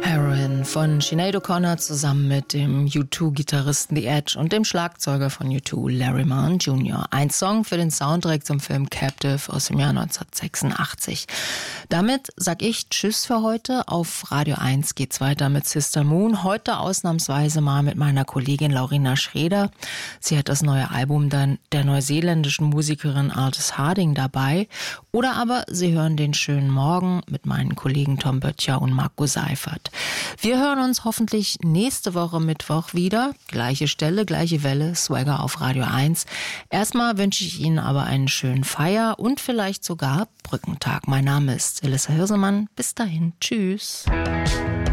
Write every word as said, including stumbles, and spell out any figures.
Heroin von Sinead O'Connor zusammen mit dem U zwei Gitarristen The Edge und dem Schlagzeuger von U zwei Larry Mann Junior Ein Song für den Soundtrack zum Film Captive aus dem Jahr neunzehnhundertsechsundachtzig. Damit sag ich Tschüss für heute. Auf Radio eins geht's weiter mit Sister Moon. Heute ausnahmsweise mal mit meiner Kollegin Laurina Schreder. Sie hat das neue Album dann der neuseeländischen Musikerin Aldous Harding dabei. Oder aber Sie hören den schönen Morgen mit meinen Kollegen Tom Böttcher und Marco Seifert. Wir hören uns hoffentlich nächste Woche Mittwoch wieder. Gleiche Stelle, gleiche Welle, Swagger auf Radio eins. Erstmal wünsche ich Ihnen aber einen schönen Feier- und vielleicht sogar Brückentag. Mein Name ist Elissa Hirsemann. Bis dahin. Tschüss.